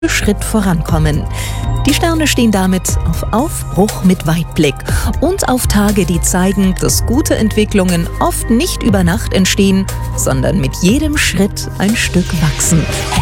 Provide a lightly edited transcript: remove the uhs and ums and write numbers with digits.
Schritt vorankommen. Die Sterne stehen damit auf Aufbruch mit Weitblick und auf Tage, die zeigen, dass gute Entwicklungen oft nicht über Nacht entstehen, sondern mit jedem Schritt ein Stück wachsen.